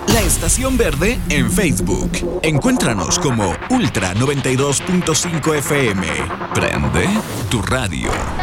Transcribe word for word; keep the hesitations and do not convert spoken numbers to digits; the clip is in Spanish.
La Estación Verde en Facebook. Encuéntranos como Ultra noventa y dos punto cinco F M. Prende tu radio.